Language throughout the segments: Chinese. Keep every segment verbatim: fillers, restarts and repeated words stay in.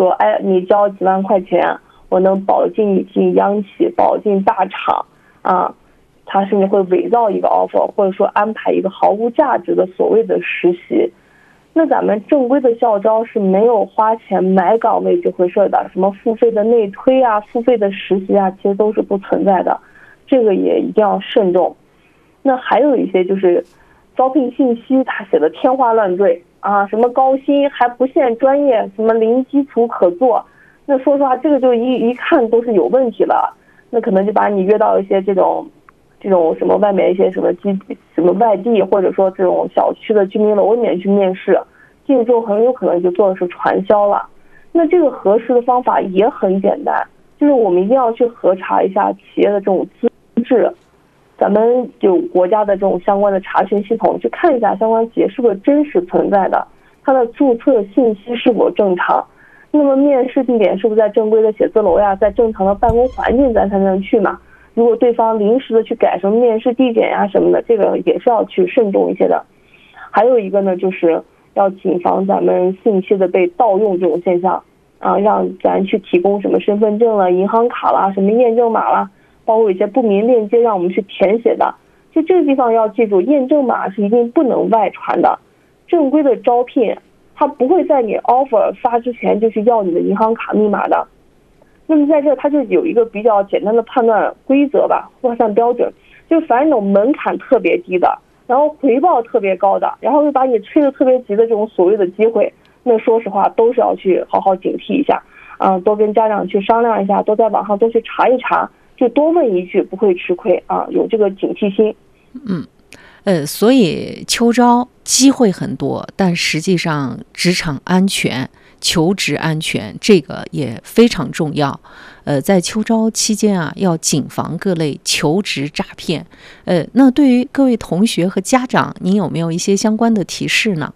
说，哎，你交几万块钱，我能保进你进央企，保进大厂啊。他甚至会伪造一个 offer， 或者说安排一个毫无价值的所谓的实习。那咱们正规的校招是没有花钱买岗位这回事的，什么付费的内推啊、付费的实习啊，其实都是不存在的，这个也一定要慎重。那还有一些就是招聘信息他写的天花乱坠啊，什么高薪还不限专业，什么零基础可做，那说实话这个就一一看都是有问题了。那可能就把你约到一些这种这种什么外面一些什么基什么外地，或者说这种小区的居民楼里面去面试，进去之后很有可能就做的是传销了。那这个核实的方法也很简单，就是我们一定要去核查一下企业的这种资质，咱们有国家的这种相关的查询系统，去看一下相关企业是不是真实存在的，它的注册信息是否正常，那么面试地点是不是在正规的写字楼呀，在正常的办公环境咱才能去嘛。如果对方临时的去改什么面试地点呀什么的，这个也是要去慎重一些的。还有一个呢，就是要谨防咱们信息的被盗用这种现象啊，让咱去提供什么身份证了、银行卡啦、什么验证码啦，包括一些不明链接让我们去填写的。就这个地方要记住，验证码是一定不能外传的。正规的招聘，它不会在你 offer 发之前就去要你的银行卡密码的。那么在这它就有一个比较简单的判断规则吧，划算标准，就是凡那种门槛特别低的，然后回报特别高的，然后又把你催得特别急的这种所谓的机会，那说实话都是要去好好警惕一下啊，多跟家长去商量一下，多在网上多去查一查，就多问一句不会吃亏啊，有这个警惕心。 嗯，呃，所以秋招机会很多，但实际上职场安全、求职安全这个也非常重要。呃，在秋招期间啊，要谨防各类求职诈骗。呃，那对于各位同学和家长，您有没有一些相关的提示呢？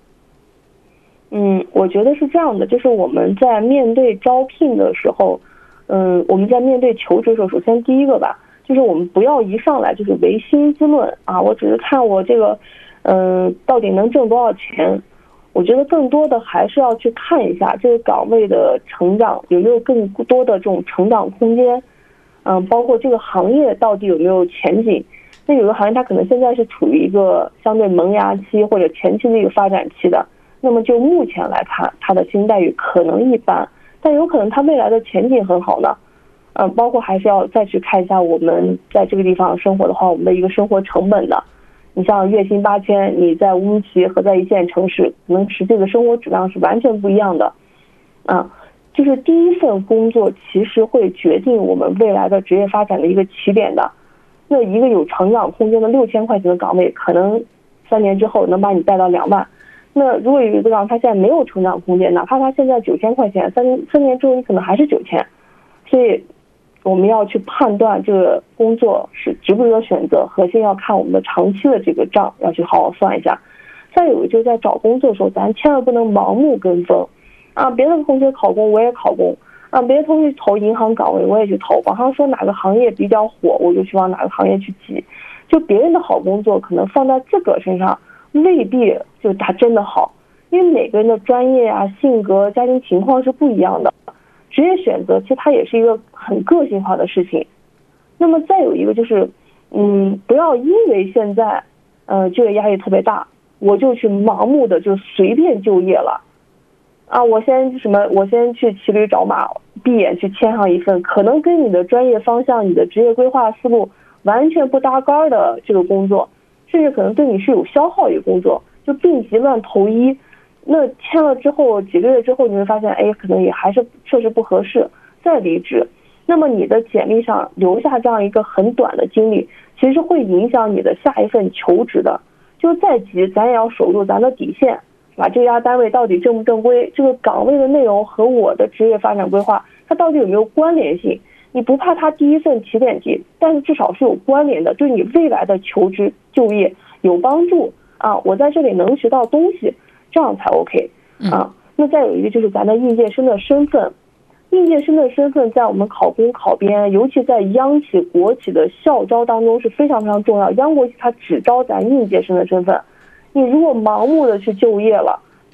嗯，我觉得是这样的，就是我们在面对招聘的时候，嗯，我们在面对求职的时候，首先第一个吧，就是我们不要一上来就是唯薪资论啊，我只是看我这个，嗯，到底能挣多少钱。我觉得更多的还是要去看一下这个岗位的成长有没有更多的这种成长空间，嗯，包括这个行业到底有没有前景。那有的行业它可能现在是处于一个相对萌芽期或者前期的一个发展期的，那么就目前来看，它的薪待遇可能一般，但有可能它未来的前景很好呢。嗯，包括还是要再去看一下我们在这个地方生活的话，我们的一个生活成本的。你像月薪八千，你在乌鲁木齐和在一线城市，可能实际的生活质量是完全不一样的。啊，就是第一份工作其实会决定我们未来的职业发展的一个起点的。那一个有成长空间的六千块钱的岗位，可能三年之后能把你带到两万。那如果有一个岗他现在没有成长空间，哪怕他现在九千块钱，三三年之后你可能还是九千。所以我们要去判断这个工作是值不值得选择，核心要看我们的长期的这个账，要去好好算一下。再有就是在找工作的时候，咱千万不能盲目跟风啊！别的同学考公我也考公啊，别的同学投银行岗位我也去投，网上说哪个行业比较火，我就去往哪个行业去挤。就别人的好工作可能放在自个儿身上未必就他真的好，因为每个人的专业啊、性格、家庭情况是不一样的。职业选择其实它也是一个很个性化的事情。那么再有一个就是，嗯，不要因为现在，呃，就业压力特别大，我就去盲目的就随便就业了，啊，我先什么，我先去骑驴找马，闭眼去签上一份可能跟你的专业方向、你的职业规划思路完全不搭杆的这个工作，甚至可能对你是有消耗一个工作，就病急乱投医。那签了之后几个月之后，你会发现，哎，可能也还是确实不合适，再离职。那么你的简历上留下这样一个很短的经历，其实会影响你的下一份求职的。就再急，咱也要守住咱的底线，是吧？这家单位到底正不正规？这个岗位的内容和我的职业发展规划，它到底有没有关联性？你不怕它第一份起点低，但是至少是有关联的，对你未来的求职就业有帮助啊！我在这里能学到东西。这样才 OK 啊。那再有一个就是咱的应届生的身份，应届生的身份在我们考公考编，尤其在央企国企的校招当中是非常非常重要。央国企它只招咱应届生的身份，你如果盲目的去就业了，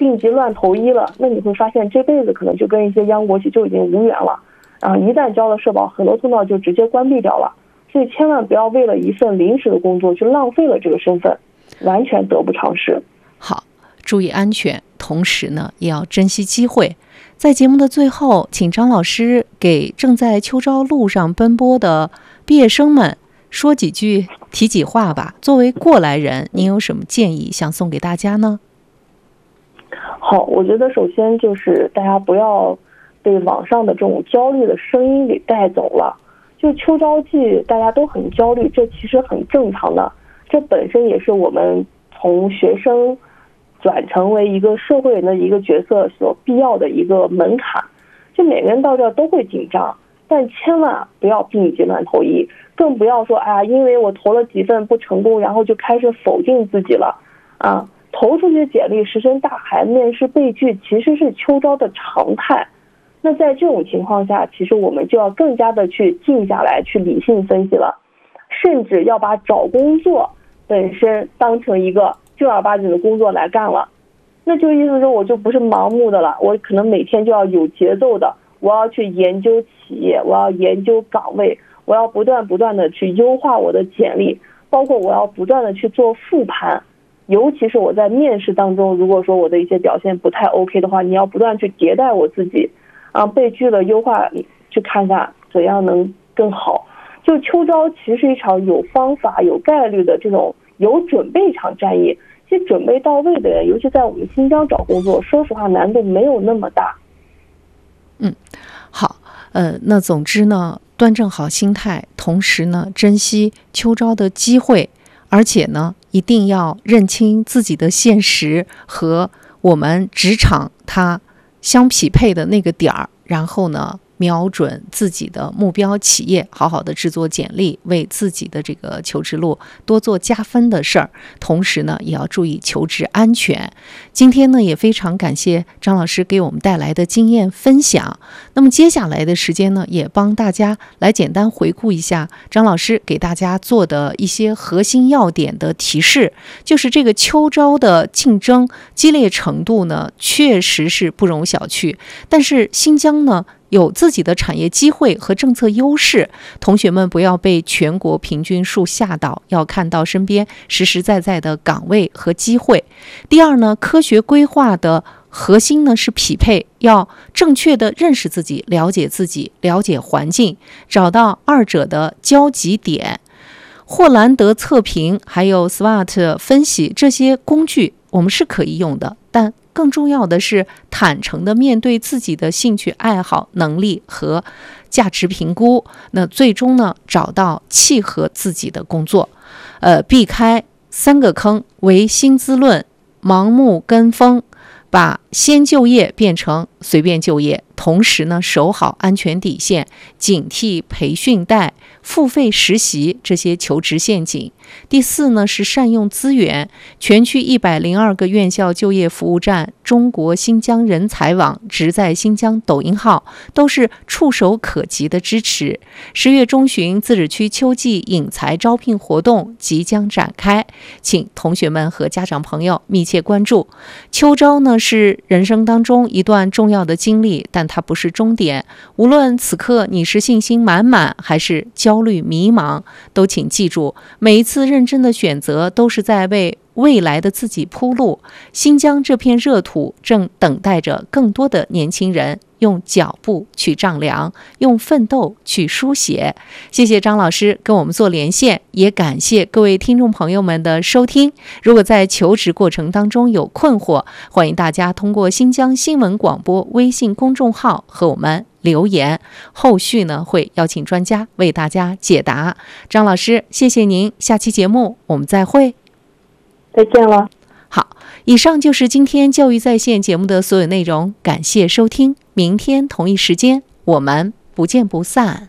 病急乱投医了，那你会发现这辈子可能就跟一些央国企就已经无缘了。啊，一旦交了社保，很多通道就直接关闭掉了。所以千万不要为了一份临时的工作去浪费了这个身份，完全得不偿失。 好，注意安全，同时呢也要珍惜机会。在节目的最后，请张老师给正在秋招路上奔波的毕业生们说几句提几话吧。作为过来人，您有什么建议想送给大家呢？ 好，我觉得首先就是大家不要被网上的这种焦虑的声音给带走了。就秋招季大家都很焦虑，这其实很正常的，这本身也是我们从学生转成为一个社会人的一个角色所必要的一个门槛。就每个人到这都会紧张，但千万不要病急乱投医，更不要说哎呀，因为我投了几份不成功，然后就开始否定自己了啊！投出去简历石沉大海，面试被拒，其实是秋招的常态。那在这种情况下，其实我们就要更加的去静下来，去理性分析了，甚至要把找工作本身当成一个正儿八经的工作来干了。那就意思说，我就不是盲目的了，我可能每天就要有节奏的，我要去研究企业，我要研究岗位，我要不断不断的去优化我的简历，包括我要不断的去做复盘。尤其是我在面试当中，如果说我的一些表现不太 OK 的话，你要不断去迭代我自己。啊，被拒了优化，去看看怎样能更好。就秋招其实是一场有方法、有概率的这种有准备一场战役。其实准备到位的人，尤其在我们新疆找工作，说实话难度没有那么大。 嗯，好，呃，那总之呢，端正好心态，同时呢，珍惜秋招的机会，而且呢，一定要认清自己的现实和我们职场它相匹配的那个点儿，然后呢，瞄准自己的目标企业，好好的制作简历，为自己的这个求职路多做加分的事儿。同时呢，也要注意求职安全。今天呢，也非常感谢张老师给我们带来的经验分享。那么接下来的时间呢，也帮大家来简单回顾一下张老师给大家做的一些核心要点的提示。就是这个秋招的竞争激烈程度呢，确实是不容小觑。但是新疆呢，有自己的产业机会和政策优势，同学们不要被全国平均数吓倒，要看到身边实实在在的岗位和机会。第二呢，科学规划的核心呢是匹配，要正确的认识自己，了解自己，了解环境，找到二者的交集点。霍兰德测评还有 S W O T 分析这些工具我们是可以用的，但更重要的是坦诚地面对自己的兴趣爱好、能力和价值评估，那最终呢，找到契合自己的工作。呃，避开三个坑：唯薪资论、盲目跟风，把先就业变成随便就业，同时呢，守好安全底线，警惕培训贷、付费实习这些求职陷阱。第四呢，是善用资源，全区一百零二个院校就业服务站、中国新疆人才网、直在新疆抖音号都是触手可及的支持。十月中旬，自治区秋季引才招聘活动即将展开，请同学们和家长朋友密切关注。秋招呢，是人生当中一段重要的经历，但它不是终点。无论此刻你是信心满满还是焦虑迷茫，都请记住，每一次认真的选择都是在为未来的自己铺路。新疆这片热土正等待着更多的年轻人用脚步去丈量，用奋斗去书写。谢谢张老师跟我们做连线，也感谢各位听众朋友们的收听。如果在求职过程当中有困惑，欢迎大家通过新疆新闻广播微信公众号和我们留言，后续呢会邀请专家为大家解答。张老师，谢谢您，下期节目我们再会。 再见了。 好，以上就是今天教育在线节目的所有内容，感谢收听，明天同一时间我们不见不散。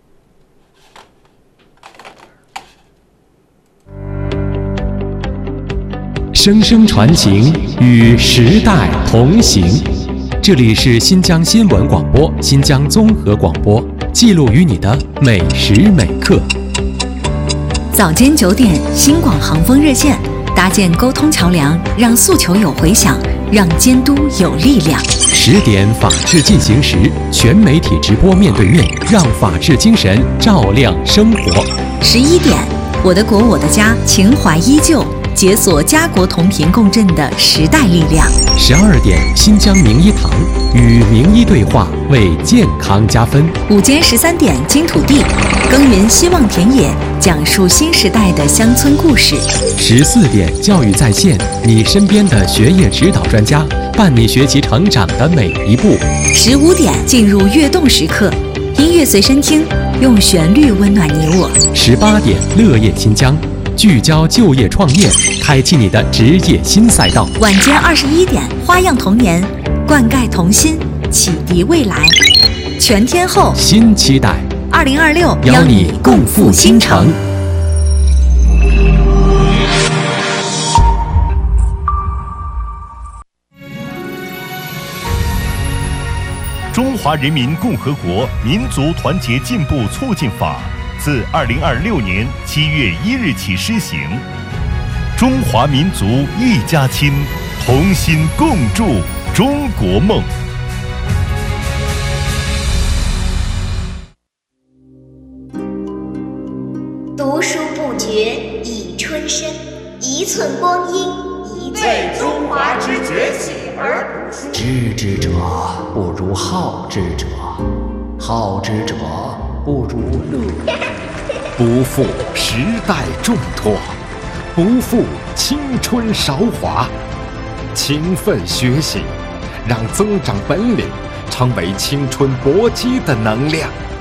声声传情，与时代同行。这里是新疆新闻广播、新疆综合广播，记录与你的每时每刻。 早间九点，新广航风热线搭建沟通桥梁，让诉求有回响，让监督有力量。 十点法治进行时，全媒体直播面对面，让法治精神照亮生活。 十一点，我的国我的家，情怀依旧，解锁家国同频共振的时代力量。 十二点，新疆名医堂与名医对话，为健康加分。 午间十三点，金土地，耕耘希望田野，讲述新时代的乡村故事。 十四点，教育在线，你身边的学业指导专家，伴你学习成长的每一步。 十五点，进入悦动时刻，音乐随身听，用旋律温暖你我。 十八点，乐业新疆，聚焦就业创业，开启你的职业新赛道。 晚间二十一点，花样童年，灌溉童心，启迪未来。全天候新期待， 二零二六邀你共赴新城。 中华人民共和国民族团结进步促进法自二零二六年七月一日起施行。中华民族一家亲，同心共筑中国梦。 读书不觉已春深，一寸光阴一寸为中华之崛起而读书。 知之者不如好之者，好之者不如乐。 不负时代重托，不负青春韶华。勤奋学习，让增长本领成为青春搏击的能量。